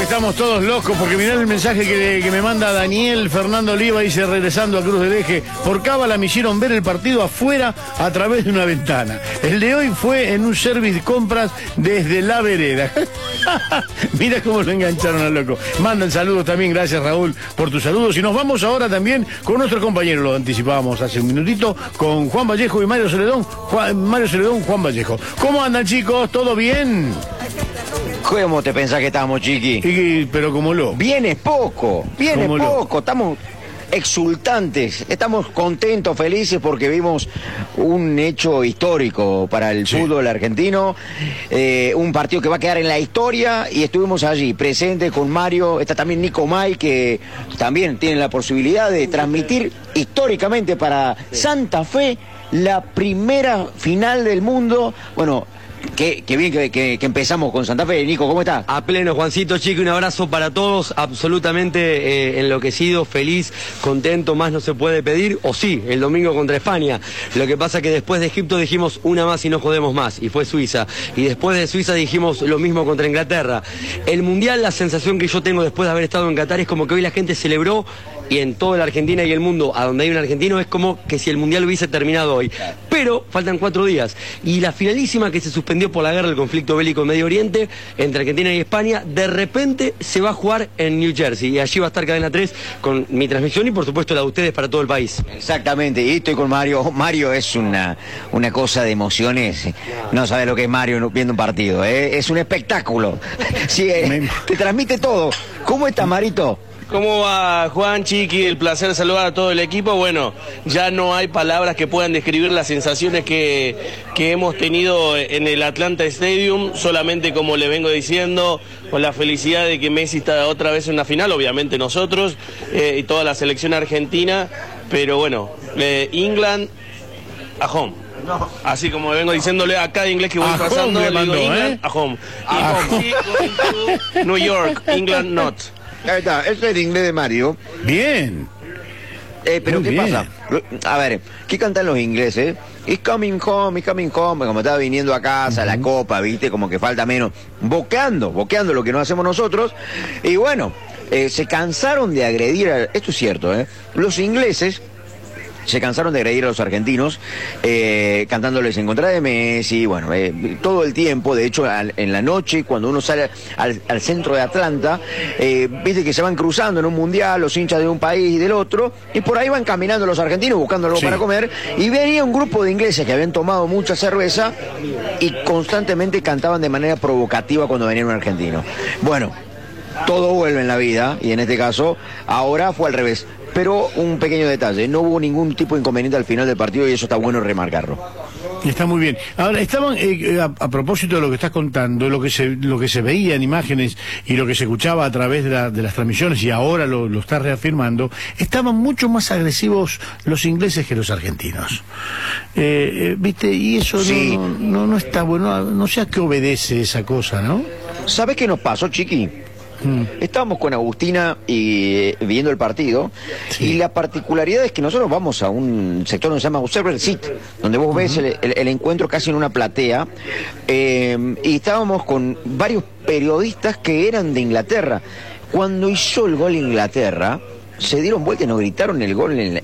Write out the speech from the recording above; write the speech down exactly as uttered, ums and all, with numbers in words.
estamos todos locos porque mirá el mensaje que, que me manda Daniel Fernando Oliva, dice, regresando a Cruz del Eje, por cábala me hicieron ver el partido afuera a través de una ventana. El de hoy fue en un service de compras desde la vereda. Mira cómo lo engancharon al loco. Mandan saludos también, gracias Raúl por tus saludos. Y nos vamos ahora también con nuestro compañero, lo anticipábamos hace un minutito, con Juan Vallejo y Mario Celedón. Juan, Mario Celedón, Juan Vallejo. ¿Cómo andan, chicos? ¿Todo bien? ¿Cómo te pensás que estamos, Chiqui? Y, pero como lo... Bien es poco, bien es ¿Cómo poco, lo? estamos exultantes, estamos contentos, felices porque vimos un hecho histórico para el Sí. fútbol argentino, eh, un partido que va a quedar en la historia y estuvimos allí presentes con Mario, está también Nico May que también tiene la posibilidad de transmitir históricamente para Santa Fe la primera final del mundo. Bueno, Qué, qué bien que, que, que empezamos con Santa Fe. Nico, ¿cómo estás? A pleno, Juancito, chico, un abrazo para todos, absolutamente eh, enloquecido, feliz, contento, más no se puede pedir, o sí, el domingo contra España. Lo que pasa que después de Egipto dijimos una más y no jodemos más, y fue Suiza. Y después de Suiza dijimos lo mismo contra Inglaterra. El Mundial, la sensación que yo tengo después de haber estado en Qatar es como que hoy la gente celebró, y en toda la Argentina y el mundo, a donde hay un argentino, es como que si el Mundial hubiese terminado hoy. Pero faltan cuatro días. Y la finalísima que se suspendió por la guerra, el conflicto bélico en Medio Oriente, entre Argentina y España, de repente se va a jugar en New Jersey. Y allí va a estar Cadena tres con mi transmisión y por supuesto la de ustedes para todo el país. Exactamente, y estoy con Mario. Mario es una, una cosa de emociones. No sabe lo que es Mario viendo un partido, ¿eh? Es un espectáculo. Sí, eh, te transmite todo. ¿Cómo está, Marito? ¿Cómo va, Juan, Chiqui? El placer saludar a todo el equipo. Bueno, ya no hay palabras que puedan describir las sensaciones que, que hemos tenido en el Atlanta Stadium, solamente como le vengo diciendo, con la felicidad de que Messi está otra vez en una final, obviamente nosotros, eh, y toda la selección argentina, pero bueno, eh, England a home. No. Así como vengo diciéndole a cada inglés que voy A pasando, home le le digo mandó, England ¿eh? a home. A Y going to New York, England not. Ahí está, ese es el inglés de Mario. Bien. Eh, pero Muy ¿qué bien. pasa? A ver, ¿qué cantan los ingleses? It's coming home, it's coming home, como estaba viniendo a casa, uh-huh. La copa, ¿viste? Como que falta menos. Boqueando, boqueando lo que no hacemos nosotros. Y bueno, eh, se cansaron de agredir, a... esto es cierto, ¿eh? Los ingleses se cansaron de agredir a los argentinos, eh, cantándoles en contra de Messi, bueno, eh, todo el tiempo. De hecho, al, en la noche, cuando uno sale al, al centro de Atlanta, eh, viste que se van cruzando en un mundial los hinchas de un país y del otro, y por ahí van caminando los argentinos buscando algo sí. para comer, y venía un grupo de ingleses que habían tomado mucha cerveza y constantemente cantaban de manera provocativa cuando venía un argentino. Bueno, todo vuelve en la vida, y en este caso, ahora fue al revés. Pero un pequeño detalle, no hubo ningún tipo de inconveniente al final del partido y eso está bueno remarcarlo. Está muy bien. Ahora, estaban, eh, a, a propósito de lo que estás contando, lo que se lo que se veía en imágenes y lo que se escuchaba a través de, la, de las transmisiones, y ahora lo, lo estás reafirmando, estaban mucho más agresivos los ingleses que los argentinos. Eh, eh, ¿Viste? Y eso sí. no, no, no está bueno, no sé a qué obedece esa cosa, ¿no? ¿Sabés qué nos pasó, Chiqui? Hmm. Estábamos con Agustina y eh, viendo el partido, sí. Y la particularidad es que nosotros vamos a un sector donde se llama Observer Seat, donde vos uh-huh. ves el, el, el encuentro casi en una platea, eh, y estábamos con varios periodistas que eran de Inglaterra. Cuando hizo el gol Inglaterra, se dieron vuelta y nos gritaron el gol en,